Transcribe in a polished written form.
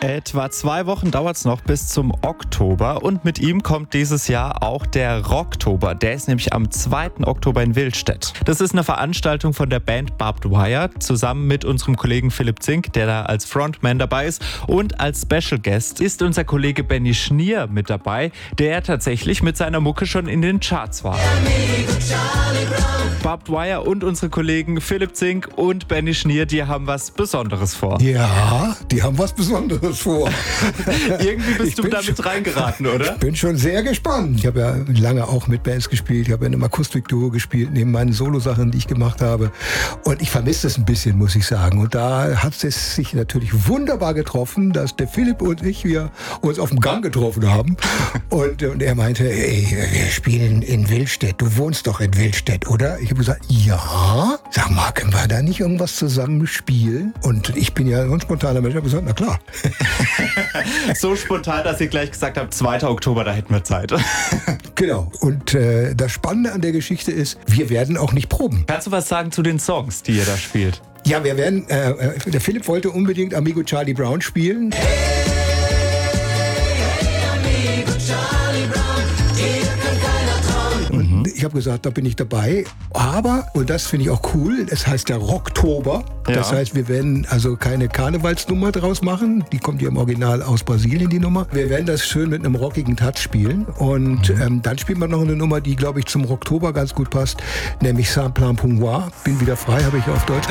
Etwa 2 Wochen dauert es noch bis zum Oktober und mit ihm kommt dieses Jahr auch der Rocktober. Der ist nämlich am 2. Oktober in Willstedt. Das ist eine Veranstaltung von der Band Barbed Wire zusammen mit unserem Kollegen Philipp Zink, der da als Frontman dabei ist. Und als Special Guest ist unser Kollege Benny Schnier mit dabei, der tatsächlich mit seiner Mucke schon in den Charts war. Barbed Wire und unsere Kollegen Philipp Zink und Benny Schnier, die haben was Besonderes vor. Ja, die haben was Besonderes vor. Irgendwie bist du damit reingeraten, oder? Ich bin schon sehr gespannt. Ich habe ja lange auch mit Bands gespielt. Ich habe ja in einem Akustikduo gespielt, neben meinen Solosachen, die ich gemacht habe. Und ich vermisse es ein bisschen, muss ich sagen. Und da hat es sich natürlich wunderbar getroffen, dass der Philipp und ich, wir uns auf dem Gang getroffen haben. Und er meinte, ey, wir spielen in Willstedt. Du wohnst doch in Willstedt, oder? Ich habe gesagt, ja. Sag mal, können wir da nicht irgendwas zusammen spielen? Und ich bin ja so ein spontaner Mensch. Ich habe gesagt, na klar. So spontan, dass ihr gleich gesagt habt, 2. Oktober, da hätten wir Zeit. Genau. Und das Spannende an der Geschichte ist, wir werden auch nicht proben. Kannst du was sagen zu den Songs, die ihr da spielt? Ja, wir werden, der Philipp wollte unbedingt Amigo Charlie Brown spielen. Ich habe gesagt, da bin ich dabei. Aber, und das finde ich auch cool, es heißt ja Rocktober. Das heißt, wir werden also keine Karnevalsnummer draus machen. Die kommt ja im Original aus Brasilien, die Nummer. Wir werden das schön mit einem rockigen Touch spielen. Und dann spielen wir noch eine Nummer, die, glaube ich, zum Rocktober ganz gut passt. Nämlich Saint Plan pour moi. Bin wieder frei, habe ich auf Deutsch